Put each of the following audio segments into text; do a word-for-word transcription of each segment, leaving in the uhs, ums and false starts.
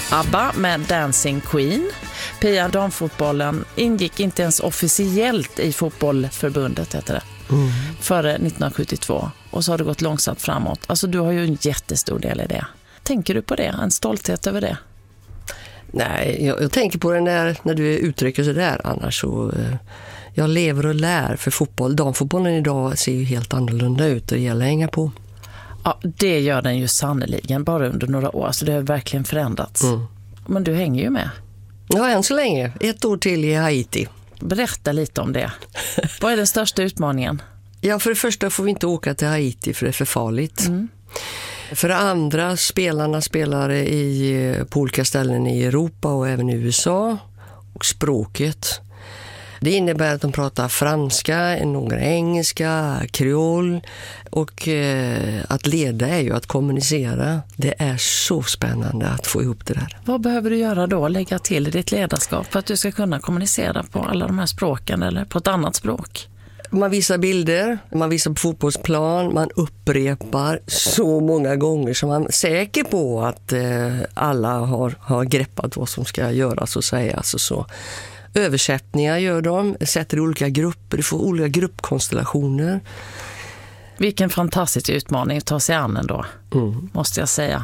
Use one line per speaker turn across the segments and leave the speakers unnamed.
ABBA med Dancing Queen. P R damfotbollen ingick inte ens officiellt i fotbollförbundet, heter det, mm. före nittonhundrasjuttiotvå. Och så har det gått långsamt framåt. Alltså du har ju en jättestor del i det. Tänker du på det? En stolthet över det?
Nej, jag, jag tänker på det när, när du uttrycker sig där. Annars så... Eh, jag lever och lär för fotboll. Damfotbollen idag ser ju helt annorlunda ut. Det gäller att hänga på.
Ja, det gör den ju sannoliken bara under några år. Så det har verkligen förändrats. Mm. Men du hänger ju med.
Ja, än så länge. Ett år till i Haiti.
Berätta lite om det. Vad är den största utmaningen?
Ja, för det första får vi inte åka till Haiti för det är för farligt. Mm. För det andra, spelarna spelar i, på olika ställen i Europa och även i U S A. Och språket. Det innebär att de pratar franska, några engelska, kreol. Och eh, att leda är ju att kommunicera. Det är så spännande att få ihop det där.
Vad behöver du göra då? Lägga till i ditt ledarskap för att du ska kunna kommunicera på alla de här språken eller på ett annat språk?
Man visar bilder, man visar på fotbollsplan, man upprepar så många gånger som man är säker på att eh, alla har, har greppat vad som ska göras och sägas och så. Översättningar gör de, sätter i olika grupper, du får olika gruppkonstellationer.
Vilken fantastisk utmaning att ta sig an ändå, mm. måste jag säga.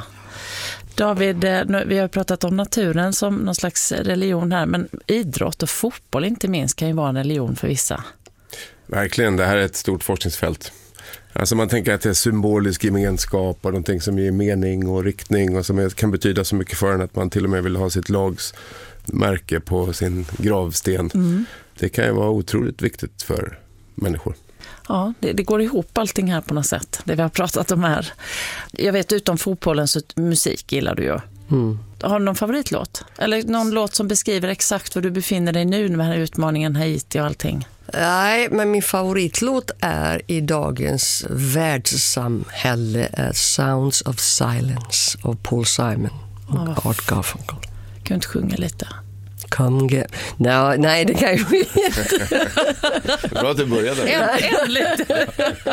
David, vi har pratat om naturen som någon slags religion här, men idrott och fotboll inte minst kan ju vara en religion för vissa.
Verkligen, det här är ett stort forskningsfält. Alltså man tänker att det är symbolisk gemenskap och någonting som ger mening och riktning och som kan betyda så mycket för en att man till och med vill ha sitt lags märke på sin gravsten. Mm. Det kan ju vara otroligt viktigt för människor.
Ja, det, det går ihop allting här på något sätt, det vi har pratat om här. Jag vet, utom fotbollen så musik gillar du ju. Mm. Har du någon favoritlåt? Eller någon låt som beskriver exakt var du befinner dig nu med den här utmaningen Haiti och allting?
Nej, men min favoritlåt är i dagens världssamhälle är Sounds of Silence av Paul Simon och ja, Art Garfunkel.
Kan du inte sjunga lite?
Come get... No, nej, det kan jag ju inte.
Bra att du började.
En, en lite.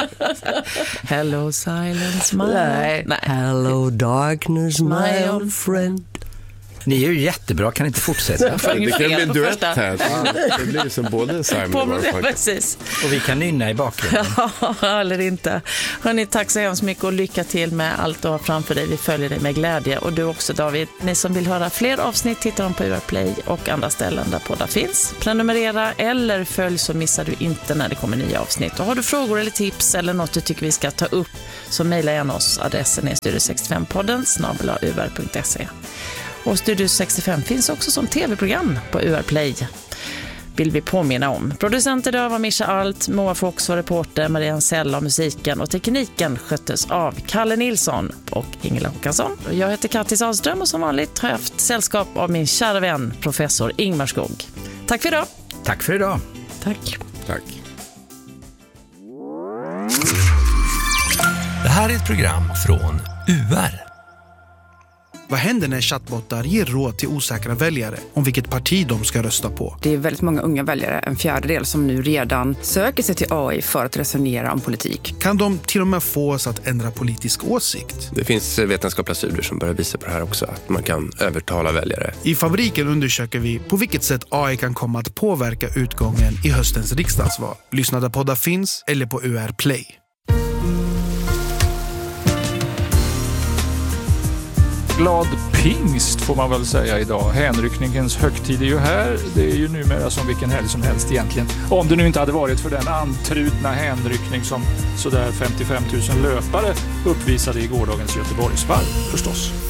Hello silence, my...
Nej. Nej. Hello darkness, my old friend.
Ni är ju jättebra, kan inte fortsätta.
Det kan bli en duett här. Det blir som både Simon och Garfunkel.
Precis.
Och vi kan nynna i bakgrunden.
Ja, eller inte. Hörrni, tack så hemskt mycket och lycka till med allt du har framför dig. Vi följer dig med glädje. Och du också, David. Ni som vill höra fler avsnitt, tittar de på U R Play och andra ställen där poddar finns. Prenumerera eller följ så missar du inte när det kommer nya avsnitt. Och har du frågor eller tips eller något du tycker vi ska ta upp så mejla gärna oss. Adressen är studio sextiofem podden snabel-a u r punkt se. Och Studio sextiofem finns också som tv-program på U R Play. Vill vi påminna om. Producent idag var Mischa Alt, Moa Fox och reporter Marianne Sell av musiken och tekniken sköttes av Kalle Nilsson och Ingela Håkansson. Jag heter Kattis Sahlström och som vanligt har jag haft sällskap av min kära vän professor Ingmar Skog. Tack för idag.
Tack för idag.
Tack.
Tack.
Det här är ett program från U R.
Vad händer när chattbottar ger råd till osäkra väljare om vilket parti de ska rösta på?
Det är väldigt många unga väljare, en fjärdedel, som nu redan söker sig till A I för att resonera om politik.
Kan de till och med få oss att ändra politisk åsikt?
Det finns vetenskapliga studier som börjar visa på det här också, att man kan övertala väljare.
I Fabriken undersöker vi på vilket sätt A I kan komma att påverka utgången i höstens riksdagsval. Lyssna där poddar finns eller på U R Play.
Glad pingst får man väl säga idag. Hänryckningens högtid är ju här. Det är ju numera som vilken helg som helst egentligen. Om det nu inte hade varit för den antrutna hänryckning som sådär femtiofem tusen löpare uppvisade i gårdagens Göteborgsvarv förstås.